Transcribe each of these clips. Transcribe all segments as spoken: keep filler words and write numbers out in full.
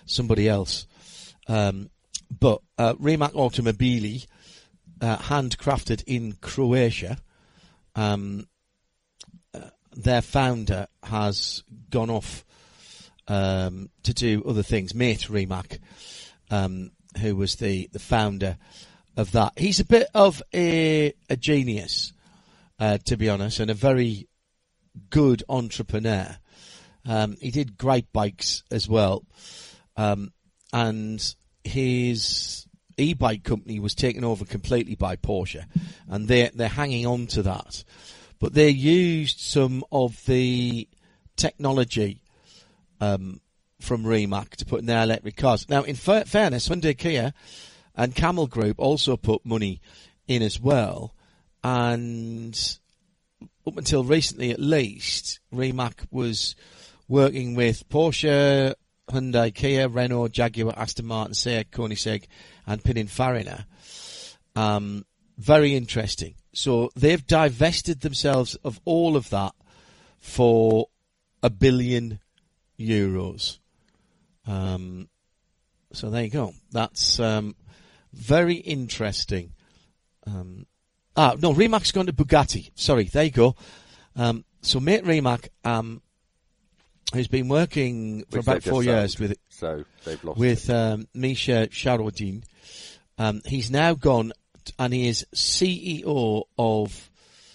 somebody else. Um, but uh, Rimac Automobili, uh, handcrafted in Croatia. Um, uh, their founder has gone off um, to do other things. Mate Rimac, um, who was the, the founder of that. He's a bit of a, a genius, uh, to be honest, and a very good entrepreneur. Um, he did great bikes as well. Um, and his e-bike company was taken over completely by Porsche, and they're, they're hanging on to that. But they used some of the technology, um, from Rimac to put in their electric cars. Now, in fa- fairness, Hyundai Kia and Camel Group also put money in as well. And up until recently, at least, Rimac was working with Porsche, Hyundai, Kia, Renault, Jaguar, Aston Martin, Seat, Koenigsegg, and Pininfarina. Um, very interesting. So they've divested themselves of all of that for a billion euros. Um, so there you go. That's um, very interesting. Um, ah, no, Remac's gone to Bugatti. Sorry, there you go. Um, so mate Rimac, um, who's been working for Which about four years with so they've lost with it. um, Misha Sharodin. Um, he's now gone t- and he is C E O of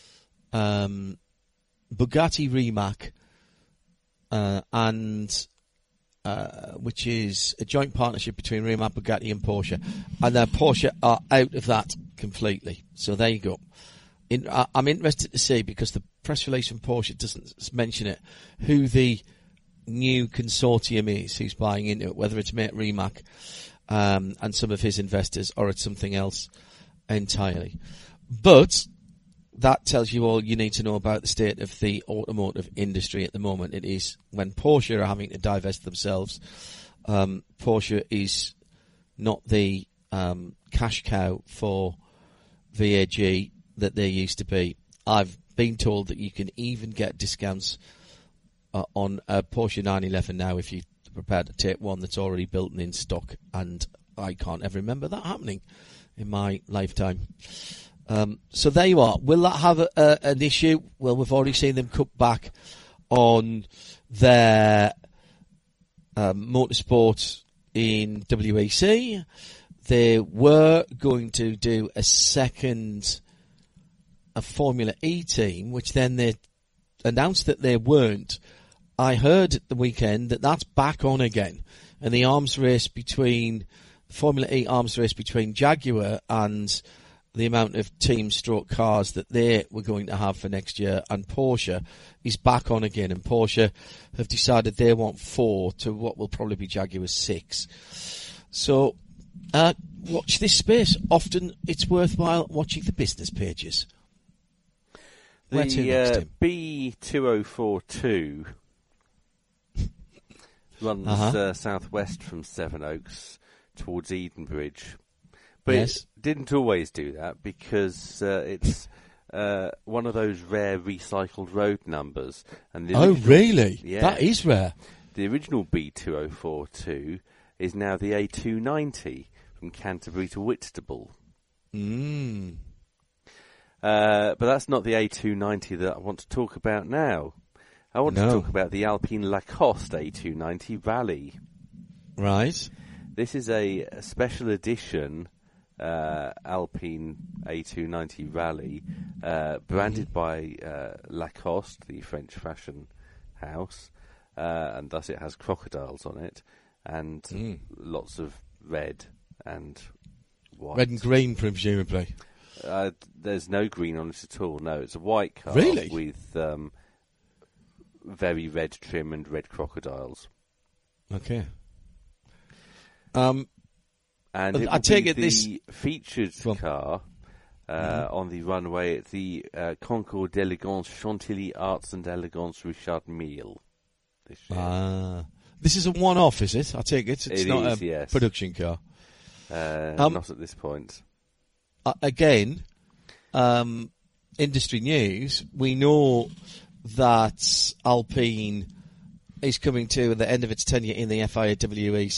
um, Bugatti Rimac, uh, and uh, which is a joint partnership between Rimac, Bugatti, and Porsche. And now Porsche are out of that completely. So there you go. In, I, I'm interested to see, because the press release from Porsche doesn't mention it, who the new consortium is who's buying into it, whether it's Mate Rimac um, and some of his investors, or it's something else entirely. But that tells you all you need to know about the state of the automotive industry at the moment. It is when Porsche are having to divest themselves. Um, Porsche is not the um, cash cow for V A G that they used to be. I've been told that you can even get discounts uh, on a Porsche nine eleven now if you're prepared to take one that's already built and in stock, and I can't ever remember that happening in my lifetime. Um, so there you are. Will that have a, a, an issue? Well, we've already seen them cut back on their um, motorsport in W E C. They were going to do a second a Formula E team, which then they announced that they weren't. I heard at the weekend that that's back on again, and the arms race between Formula E arms race between Jaguar and the amount of team stroke cars that they were going to have for next year and Porsche is back on again, and Porsche have decided they want four to what will probably be Jaguar's six. So uh, watch this space. Often it's worthwhile watching the business pages. Where to The next, uh, Tim? B two oh four two runs Uh-huh. uh, southwest from Sevenoaks towards Edenbridge. But Yes. it didn't always do that, because uh, it's uh, one of those rare recycled road numbers. And the Oh, original- really? Yeah. That is rare. The original B two oh four two is now the A two ninety from Canterbury to Whitstable. Mm. Uh, but that's not the A two ninety that I want to talk about now. I want No. to talk about the Alpine Lacoste A two ninety Rally. Right. This is a, a special edition uh, Alpine A two ninety Rally, uh, branded by uh, Lacoste, the French fashion house, uh, and thus it has crocodiles on it, and Mm. lots of red and white. Red and green, presumably. Uh, there's no green on it at all. No, it's a white car Really? with um, very red trim and red crocodiles. Okay. Um, And I it will take be it the this- featured Go on. car uh, Mhm. on the runway at the uh, Concours d'Elegance Chantilly Arts and Elegance Richard Mille this year. ah, this is a one-off, is it? I take it. It's It not is, a yes. production car. Uh, um, not at this point. Uh, again, um, industry news. We know that Alpine is coming to the end of its tenure in the F I A W E